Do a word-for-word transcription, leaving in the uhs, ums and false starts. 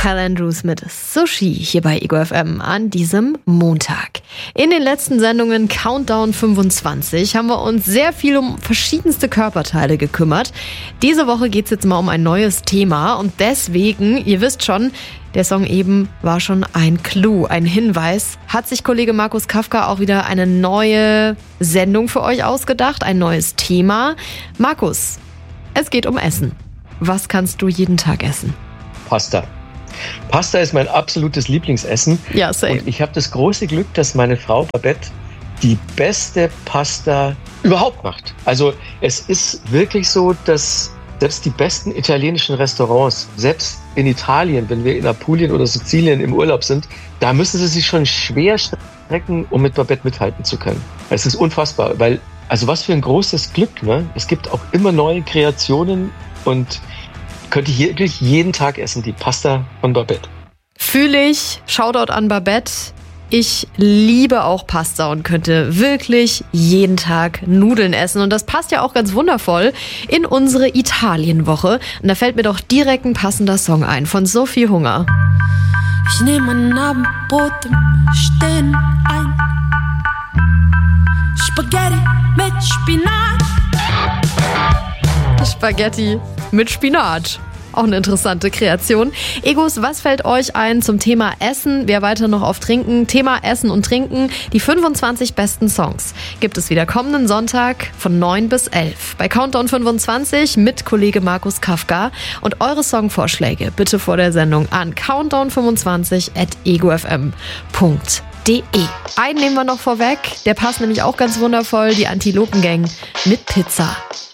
Carl Andrews mit Sushi hier bei Ego F M an diesem Montag. In den letzten Sendungen Countdown fünfundzwanzig haben wir uns sehr viel um verschiedenste Körperteile gekümmert. Diese Woche geht es jetzt mal um ein neues Thema und deswegen, ihr wisst schon, der Song eben war schon ein Clou, ein Hinweis. Hat sich Kollege Markus Kafka auch wieder eine neue Sendung für euch ausgedacht, ein neues Thema. Markus, es geht um Essen. Was kannst du jeden Tag essen? Pasta. Pasta ist mein absolutes Lieblingsessen. Ja, same. Und ich habe das große Glück, dass meine Frau Babette die beste Pasta überhaupt macht. Also es ist wirklich so, dass selbst die besten italienischen Restaurants, selbst in Italien, wenn wir in Apulien oder Sizilien im Urlaub sind, da müssen sie sich schon schwer strecken, um mit Babette mithalten zu können. Es ist unfassbar, weil, also was für ein großes Glück, ne? Es gibt auch immer neue Kreationen und könnte ich wirklich jeden Tag essen, die Pasta von Babette. Fühle ich, Shoutout an Babette. Ich liebe auch Pasta und könnte wirklich jeden Tag Nudeln essen. Und das passt ja auch ganz wundervoll in unsere Italienwoche. Und da fällt mir doch direkt ein passender Song ein von Sophie Hunger. Ich nehme ein Abendbrot im Stehen ein. Spaghetti mit Spinat. Spaghetti mit Spinat. Auch eine interessante Kreation. Egos, was fällt euch ein zum Thema Essen? Wer weiter noch auf Trinken? Thema Essen und Trinken. Die fünfundzwanzig besten Songs gibt es wieder kommenden Sonntag von neun bis elf. Bei Countdown fünfundzwanzig mit Kollege Markus Kafka. Und eure Songvorschläge bitte vor der Sendung an countdown fünfundzwanzig at egofm punkt de. Einen nehmen wir noch vorweg. Der passt nämlich auch ganz wundervoll. Die Antilopen Gang mit Pizza.